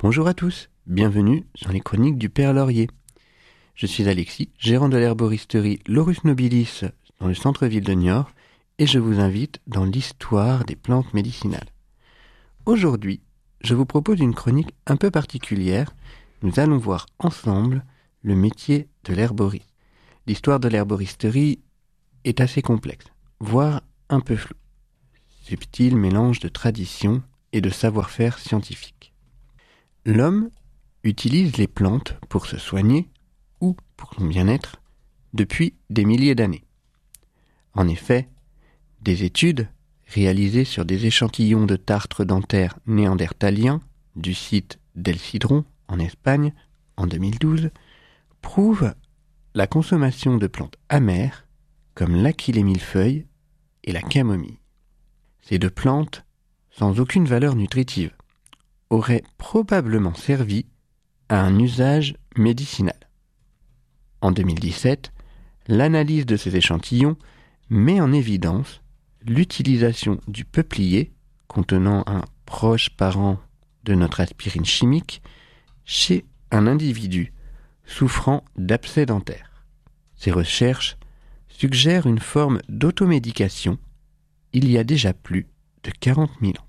Bonjour à tous, bienvenue dans les chroniques du Père Laurier. Je suis Alexis, gérant de l'herboristerie Laurus Nobilis dans le centre-ville de Niort, et je vous invite dans l'histoire des plantes médicinales. Aujourd'hui, je vous propose une chronique un peu particulière. Nous allons voir ensemble le métier de l'herboriste. L'histoire de l'herboristerie est assez complexe, voire un peu floue. Subtil mélange de tradition et de savoir-faire scientifique. L'homme utilise les plantes pour se soigner ou pour son bien-être depuis des milliers d'années. En effet, des études réalisées sur des échantillons de tartres dentaires néandertaliens du site d'El Cidrón en Espagne en 2012 prouvent la consommation de plantes amères comme l'aquilée millefeuille et la camomille. Ces deux plantes, sans aucune valeur nutritive, auraient probablement servi à un usage médicinal. En 2017, l'analyse de ces échantillons met en évidence l'utilisation du peuplier, contenant un proche parent de notre aspirine chimique, chez un individu souffrant d'abcès dentaire. Ces recherches suggèrent une forme d'automédication il y a déjà plus de 40 000 ans.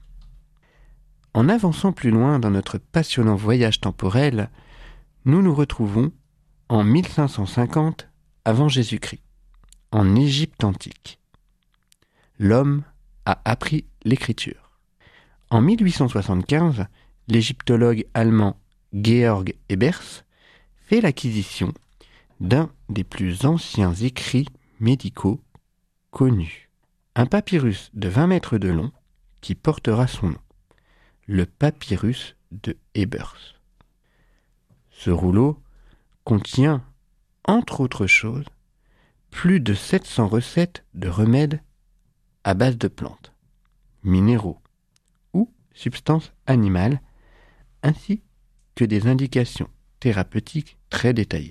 En avançant plus loin dans notre passionnant voyage temporel, nous nous retrouvons en 1550 avant Jésus-Christ, en Égypte antique. L'homme a appris l'écriture. En 1875, l'égyptologue allemand Georg Ebers fait l'acquisition d'un des plus anciens écrits médicaux connus. Un papyrus de 20 mètres de long qui portera son nom, le papyrus de Ebers. Ce rouleau contient, entre autres choses, plus de 700 recettes de remèdes à base de plantes, minéraux ou substances animales, ainsi que des indications thérapeutiques très détaillées.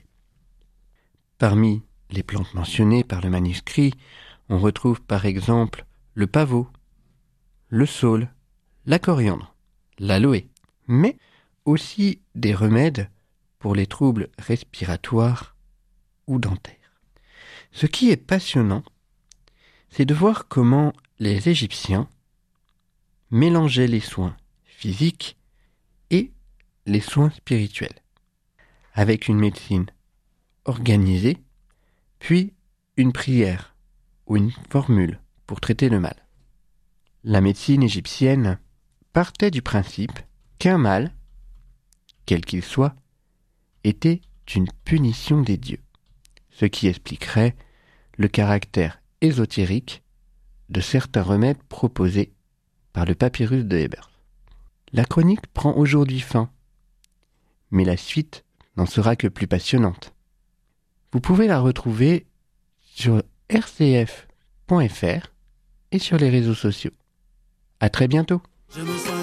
Parmi les plantes mentionnées par le manuscrit, on retrouve par exemple le pavot, le saule, la coriandre, l'aloe, mais aussi des remèdes pour les troubles respiratoires ou dentaires. Ce qui est passionnant, c'est de voir comment les Égyptiens mélangeaient les soins physiques et les soins spirituels, avec une médecine organisée, puis une prière ou une formule pour traiter le mal. La médecine égyptienne partait du principe qu'un mal, quel qu'il soit, était une punition des dieux, ce qui expliquerait le caractère ésotérique de certains remèdes proposés par le papyrus de Ebers. La chronique prend aujourd'hui fin, mais la suite n'en sera que plus passionnante. Vous pouvez la retrouver sur rcf.fr et sur les réseaux sociaux. À très bientôt.